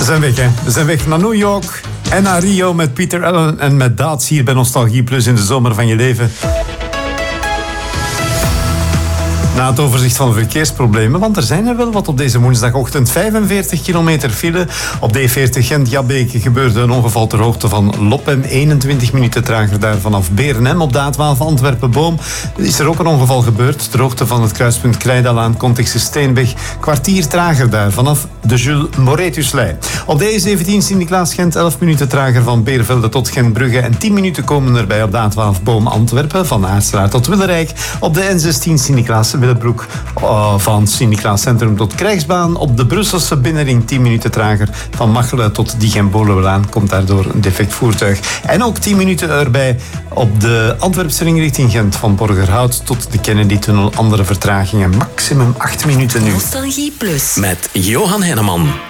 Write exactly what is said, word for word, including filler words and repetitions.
zijn weg, hè. We zijn weg naar New York en naar Rio met Peter Allen en met Daats hier bij Nostalgie Plus in de zomer van je leven. Na het overzicht van de verkeersproblemen, want er zijn er wel wat op deze woensdagochtend. vijfenveertig kilometer file. Op de E veertig Gent-Jabbeke gebeurde een ongeval ter hoogte van Lopem. eenentwintig minuten trager daar vanaf Beernem. Op de A twaalf Antwerpen-Boom is er ook een ongeval gebeurd. Ter hoogte van het kruispunt Kleidalaan, Contexe Steenweg. Kwartier trager daar vanaf de Jules Moretuslei. Op de E zeventien Sint-Niklaas-Gent elf minuten trager van Beervelde tot Gentbrugge. En tien minuten komen erbij op de A twaalf Boom-Antwerpen van Aartselaar tot Willerijk. Op de N zestien Sint-Niklaas Willebroek uh, van Sint-Niklaas Centrum tot Krijgsbaan. Op de Brusselse binnenring tien minuten trager. Van Machelen tot Diegem-Bolelaan komt daardoor een defect voertuig. En ook tien minuten erbij op de Antwerpse ring richting Gent. Van Borgerhout tot de Kennedy-tunnel. Andere vertragingen. Maximum acht minuten nu. Nostalgie Plus. Met Johan Henneman.